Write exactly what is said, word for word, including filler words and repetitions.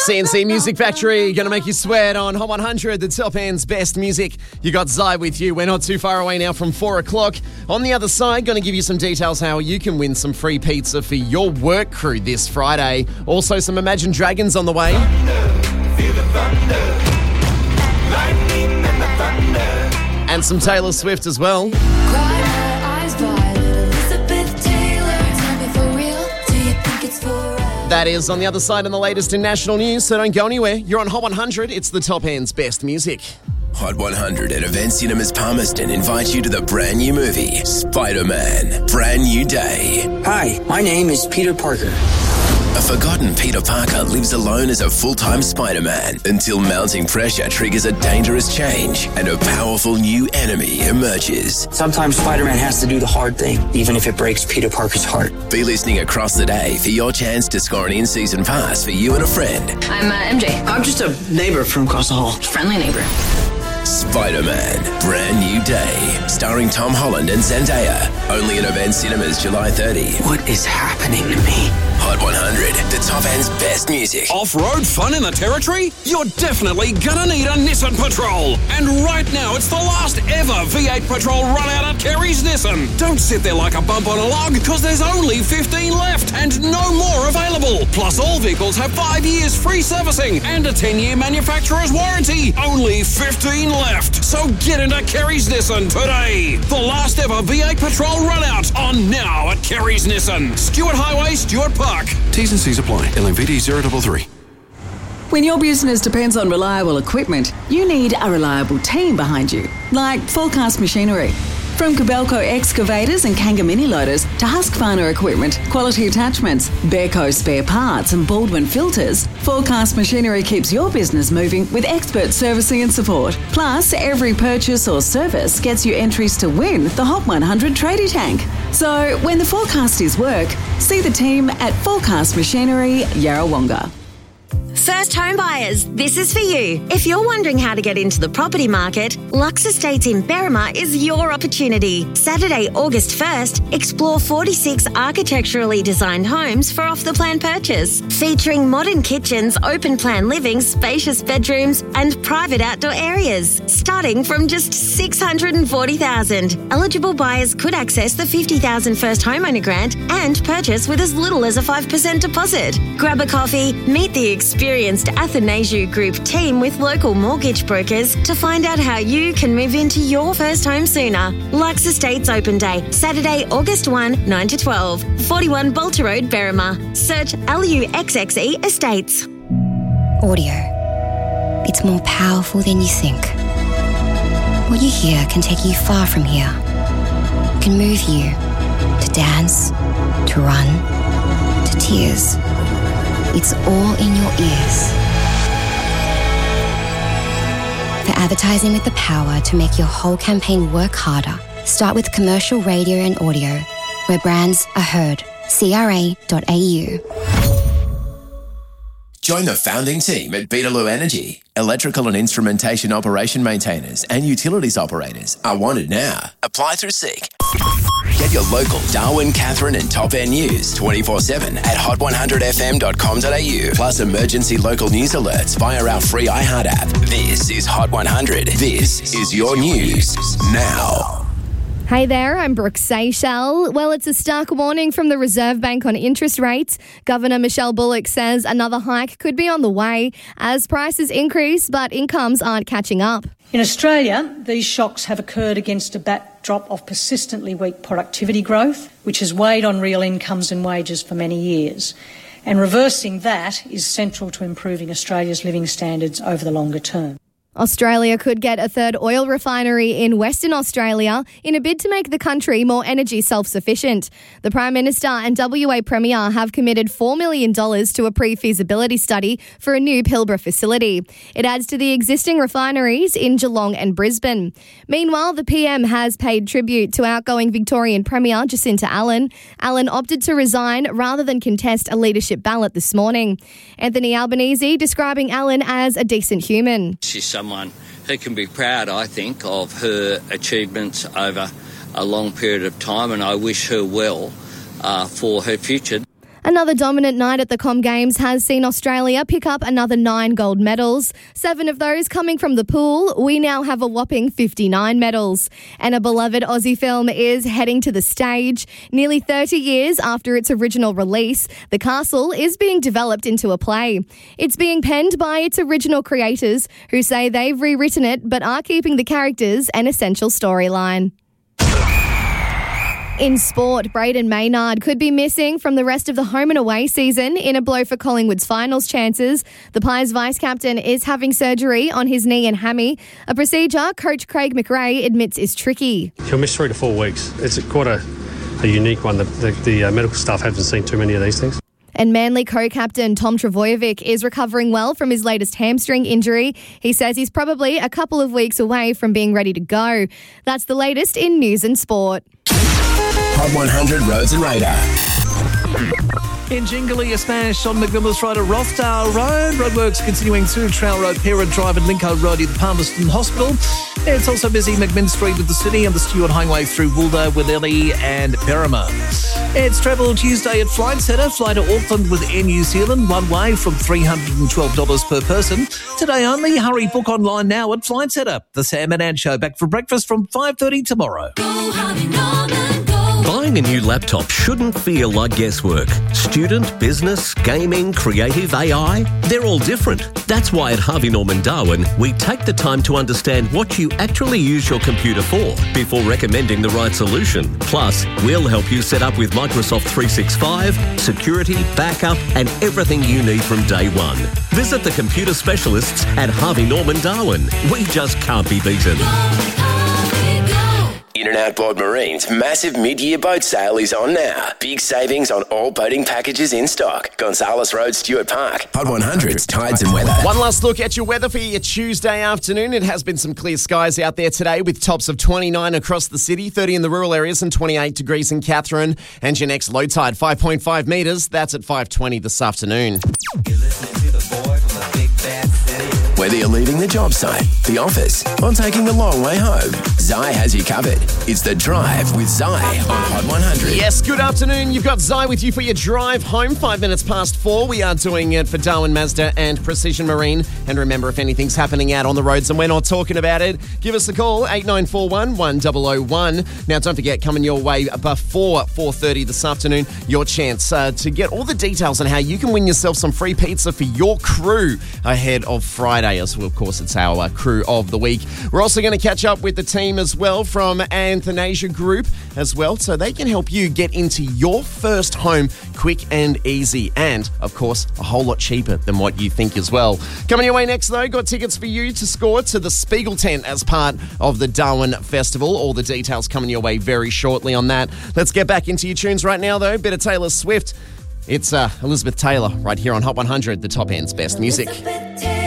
C N C Music Factory, going to make you sweat on Hot one hundred, the top end's best music. You got Zai with you. We're not too far away now from four o'clock. On the other side, going to give you some details how you can win some free pizza for your work crew this Friday. Also, some Imagine Dragons on the way. Thunder, feel the thunder, lightning and the thunder. And some Taylor Swift as well. That is on the other side and the latest in national news, so don't go anywhere. You're on Hot one hundred. It's the top end's best music. Hot one hundred at Event Cinemas Palmerston invites you to the brand new movie, Spider-Man, Brand New Day. Hi, my name is Peter Parker. A forgotten Peter Parker lives alone as a full-time Spider-Man until mounting pressure triggers a dangerous change and a powerful new enemy emerges. Sometimes Spider-Man has to do the hard thing, even if it breaks Peter Parker's heart. Be listening across the day for your chance to score an in-season pass for you and a friend. I'm uh, M J. I'm just a neighbor from across the hall. Friendly neighbor. Spider-Man, Brand New Day, starring Tom Holland and Zendaya. Only in Event Cinemas July thirtieth. What is happening to me? Hot one hundred, the top end's best music. Off-road fun in the Territory? You're definitely gonna need a Nissan Patrol. And right now, it's the last ever V eight Patrol run out at Kerry's Nissan. Don't sit there like a bump on a log, because there's only fifteen left and no more available. Plus, all vehicles have five years free servicing and a ten-year manufacturer's warranty. Only fifteen left. So get into Kerry's Nissan today. The last ever V eight Patrol run out on now at Kerry's Nissan. Stuart Highway, Stuart Park. T's and C's apply. L M V D zero three three. When your business depends on reliable equipment, you need a reliable team behind you, like Forecast Machinery. From Kobelco excavators and Kanga mini loaders to Husqvarna equipment, quality attachments, Bearco spare parts and Baldwin filters, Forecast Machinery keeps your business moving with expert servicing and support. Plus, every purchase or service gets you entries to win the Hot one hundred Tradie Tank. So, when the forecast is work, see the team at Forecast Machinery, Yarrawonga. First home buyers, this is for you. If you're wondering how to get into the property market, Lux Estates in Berrima is your opportunity. Saturday, August first, explore forty-six architecturally designed homes for off-the-plan purchase, featuring modern kitchens, open-plan living, spacious bedrooms, and private outdoor areas, starting from just six hundred forty thousand dollars. Eligible buyers could access the fifty thousand dollars first homeowner grant and purchase with as little as a five percent deposit. Grab a coffee, meet the experienced Athanasiu Group team with local mortgage brokers to find out how you can move into your first home sooner. Lux Estates Open Day, Saturday, August first, nine to twelve, forty-one Bolter Road, Berrima. Search L U X X E Estates. Audio. It's more powerful than you think. What you hear can take you far from here. It can move you to dance, to run, to tears. It's all in your ears. For advertising with the power to make your whole campaign work harder, start with commercial radio and audio, where brands are heard. C R A dot A U. Join the founding team at Beetaloo Energy. Electrical and instrumentation operation maintainers and utilities operators are wanted now. Apply through Seek. Get your local Darwin, Catherine and Top End news twenty-four seven at hot one hundred f m dot com dot a u. Plus emergency local news alerts via our free iHeart app. This is Hot one hundred. This is your news now. Hey there, I'm Brooke Seychelles. Well, it's a stark warning from the Reserve Bank on interest rates. Governor Michelle Bullock says another hike could be on the way as prices increase, but incomes aren't catching up. In Australia, these shocks have occurred against a backdrop of persistently weak productivity growth, which has weighed on real incomes and wages for many years. And reversing that is central to improving Australia's living standards over the longer term. Australia could get a third oil refinery in Western Australia in a bid to make the country more energy self-sufficient. The Prime Minister and W A Premier have committed four million dollars to a pre-feasibility study for a new Pilbara facility. It adds to the existing refineries in Geelong and Brisbane. Meanwhile, the P M has paid tribute to outgoing Victorian Premier Jacinta Allan. Allan opted to resign rather than contest a leadership ballot this morning. Anthony Albanese describing Allan as a decent human. She's someone who can be proud, I think, of her achievements over a long period of time, and I wish her well uh, for her future. Another dominant night at the Com Games has seen Australia pick up another nine gold medals. Seven of those coming from the pool. We now have a whopping fifty-nine medals. And a beloved Aussie film is heading to the stage. Nearly thirty years after its original release, The Castle is being developed into a play. It's being penned by its original creators, who say they've rewritten it but are keeping the characters an essential storyline. In sport, Braden Maynard could be missing from the rest of the home and away season in a blow for Collingwood's finals chances. The Pies vice-captain is having surgery on his knee and hammy, a procedure Coach Craig McRae admits is tricky. He'll miss three to four weeks. It's quite a, a unique one. The, the, the uh, medical staff haven't seen too many of these things. And Manly co-captain Tom Trbojevic is recovering well from his latest hamstring injury. He says he's probably a couple of weeks away from being ready to go. That's the latest in news and sport. Hot one hundred Roads and Radar. In Jingley, a smash on McMillis Road at Rothdale Road. Roadworks continuing through Trail Road, Parent Drive and Lincoln Road at the Palmerston Hospital. It's also busy McMinn Street with the city and the Stewart Highway through Woolda, Willelly and Berrima. It's Travel Tuesday at Flight Centre. Fly to Auckland with Air New Zealand, one way from three hundred twelve dollars per person. Today only. Hurry, book online now at Flight Centre. The Sam and Ann Show back for breakfast from five thirty tomorrow. Buying a new laptop shouldn't feel like guesswork. Student, business, gaming, creative, A I, they're all different. That's why at Harvey Norman Darwin, we take the time to understand what you actually use your computer for before recommending the right solution. Plus, we'll help you set up with Microsoft three sixty-five, security, backup, and everything you need from day one. Visit the computer specialists at Harvey Norman Darwin. We just can't be beaten. In and Outboard Marine's massive mid-year boat sale is on now. Big savings on all boating packages in stock. Gonzales Road, Stuart Park. Hot one hundred's Tides and Weather. One last look at your weather for your Tuesday afternoon. It has been some clear skies out there today with tops of twenty-nine across the city, thirty in the rural areas and twenty-eight degrees in Katherine. And your next low tide, five point five metres. That's at five twenty this afternoon. Whether you're leaving the job site, the office, or taking the long way home, Zai has you covered. It's The Drive with Zai on Hot one hundred. Yes, good afternoon. You've got Zai with you for your drive home. Five minutes past four. We are doing it for Darwin Mazda and Precision Marine. And remember, if anything's happening out on the roads and we're not talking about it, give us a call, eight nine four one, one zero zero one. Now, don't forget, coming your way before four thirty this afternoon, your chance uh, to get all the details on how you can win yourself some free pizza for your crew ahead of Friday. As well, of course, it's our uh, crew of the week. We're also going to catch up with the team as well from Anthanasia Group as well, so they can help you get into your first home quick and easy, and of course a whole lot cheaper than what you think as well. Coming your way next though, got tickets for you to score to the Spiegel Tent as part of the Darwin Festival. All the details coming your way very shortly on that. Let's get back into your tunes right now though. Bit of Taylor Swift. It's uh, Elizabeth Taylor right here on Hot one hundred, the top end's best music.